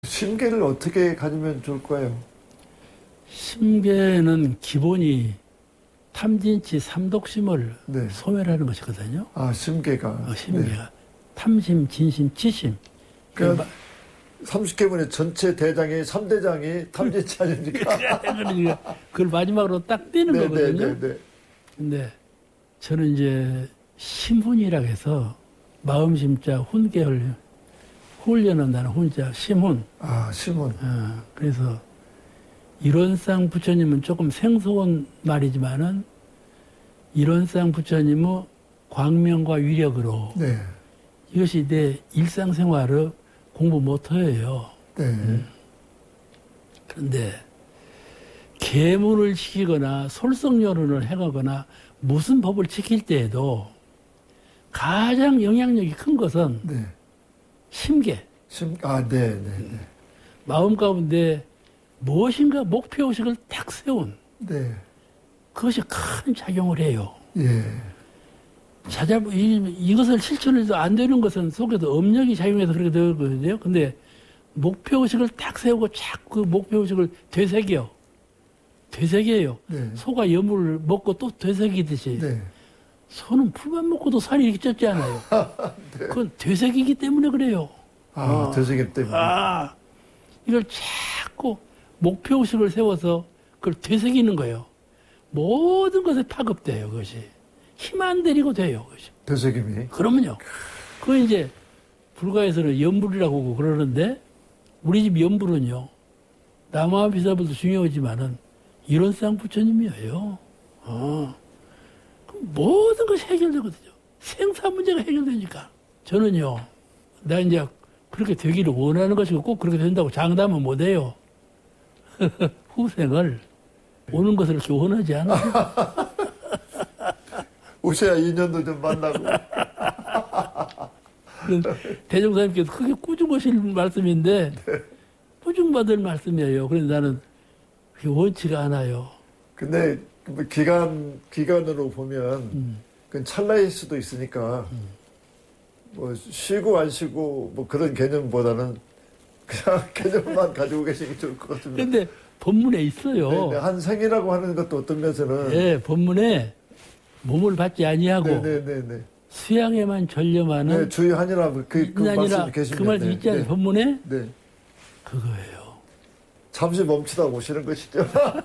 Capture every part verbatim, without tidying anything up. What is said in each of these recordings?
심계를 어떻게 가지면 좋을까요? 심계는 기본이 탐진치 삼독심을 네. 소멸하는 것이거든요. 아, 심계가. 어, 심계가. 네. 탐심, 진심, 치심. 그러니까 삼십 개문의 전체 대장이 삼 대장이 탐진치 아닙니까? 그러니까 그걸 마지막으로 딱 떼는 네, 거거든요. 네, 네, 네. 근데 저는 이제 심훈이라고 해서 마음심자 훈계를 훈련한다는 훈자 심훈. 아, 심훈. 어, 그래서 일원상 부처님은 조금 생소한 말이지만은 일원상 부처님의 광명과 위력으로 네. 이것이 내 일상생활의 공부 모토예요. 네. 음. 그런데 계문을 지키거나 솔성요론을 행하거나 무슨 법을 지킬 때에도 가장 영향력이 큰 것은 네. 심계. 심, 아, 네, 네, 네. 마음 가운데 무엇인가 목표의식을 딱 세운 네. 그것이 큰 작용을 해요. 예. 찾아, 이, 이것을 실천해도 안 되는 것은 속에도 업력이 작용해서 그렇게 되거든요. 근데 목표의식을 딱 세우고 자꾸 그 목표의식을 되새겨. 되새겨요. 네. 소가 여물을 먹고 또 되새기듯이. 네. 소는 풀만 먹고도 살이 이렇게 쪘지 않아요. 네. 그건 되새기기 때문에 그래요. 아, 어. 되새기 때문에. 아, 이걸 자꾸 목표의식을 세워서 그걸 되새기는 거예요. 모든 것에 파급돼요, 그것이. 힘 안 들이고 돼요, 그것이. 되새김이. 그러면요. 그 이제 불가에서는 연불이라고 하고 그러는데 우리 집 연불은요. 남아와 비사불도 중요하지만은 일원상 부처님이에요. 어. 그럼 모든 것이 해결되거든요. 생사 문제가 해결되니까. 저는요. 나 이제 그렇게 되기를 원하는 것이고 꼭 그렇게 된다고 장담은 못해요. 후생을 오는 것을 이렇게 원하지 않아요. 오셔야 인연도 좀 만나고. 대종사님께서 크게 꾸중하실 말씀인데 네. 꾸중받을 말씀이에요. 그래서 나는 그게 원치가 않아요. 근데 뭐 기간, 기간으로 보면 음. 그건 찰나일 수도 있으니까 음. 뭐 쉬고 안 쉬고 뭐 그런 개념보다는 그냥 개념만 가지고 계시기 좋을 것 같습니다. 근데 법문에 있어요. 네, 네. 한 생이라고 하는 것도 어떤 면에서는 예, 법문에 몸을 받지 아니하고 네네네. 수양에만 전념하는 네, 주의하니라 그, 그 말씀이 계시면 그 말씀 있잖아요. 네. 법문에 네. 그거예요. 잠시 멈추다 오시는 것이죠.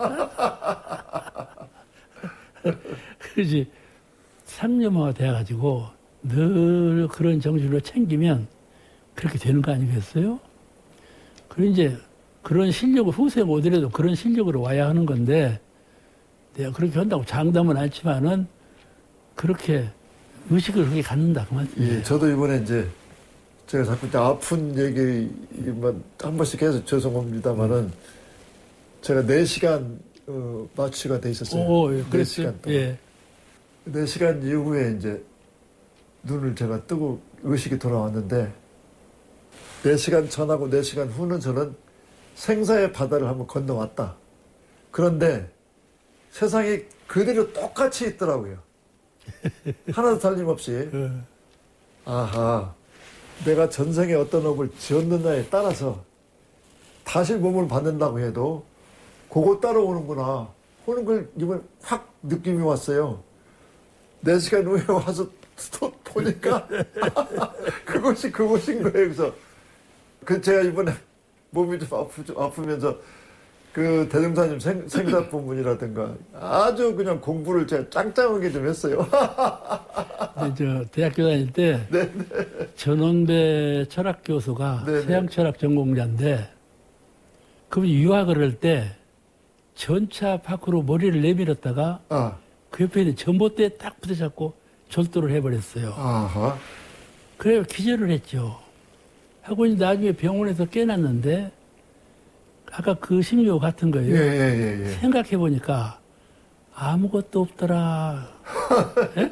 그렇지. 상념화가 돼가지고 늘 그런 정신으로 챙기면 그렇게 되는 거 아니겠어요? 그리고 이제 그런 실력을 후세가 오더라도 그런 실력으로 와야 하는 건데 내가 그렇게 한다고 장담은 않지만은 그렇게 의식을 그렇게 갖는다 그 말씀이에요. 예, 저도 이번에 이제 제가 자꾸 이제 아픈 얘기만 한 번씩 해서 죄송합니다만은 제가 네 시간 어, 마취가 돼 있었어요. 오, 예, 네 시간 동안. 예. 네 시간 이후에 이제 눈을 제가 뜨고 의식이 돌아왔는데 네 시간 전하고 네 시간 후는 저는 생사의 바다를 한번 건너왔다. 그런데 세상이 그대로 똑같이 있더라고요. 하나도 틀림없이. 아하, 내가 전생에 어떤 업을 지었느냐에 따라서 다시 몸을 받는다고 해도 그거 따라오는구나 하는 걸 이번에 확 느낌이 왔어요. 네 시간 후에 와서 또 보니까 그것이 그것인 거예요. 그래서 그 제가 이번에 몸이 좀 아프, 아프면서 그 대종사님 생, 생사 부문이라든가 아주 그냥 공부를 제가 짱짱하게 좀 했어요. 근데 저 대학교 다닐 때 네, 전원배 철학 교수가 네, 네. 서양 철학 전공자인데 그분이 유학을 할 때 전차 밖으로 머리를 내밀었다가 아, 그 옆에 있는 전봇대에 딱 부딪혔고 절도를 해버렸어요. 아하. 그래요 기절을 했죠. 하고 이제 나중에 병원에서 깨났는데 아까 그 심리호 같은 거예요. 예, 예, 예, 예. 생각해 보니까 아무것도 없더라. 예?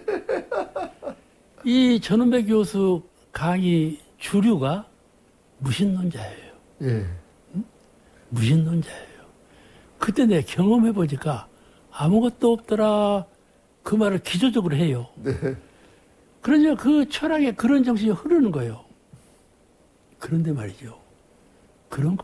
이 전원배 교수 강의 주류가 무신론자예요. 예. 무신론자예요. 그때 내가 경험해 보니까 아무것도 없더라. 그 말을 기조적으로 해요. 네. 그러니까 그 철학에 그런 정신이 흐르는 거예요. 그런데 말이죠. 그런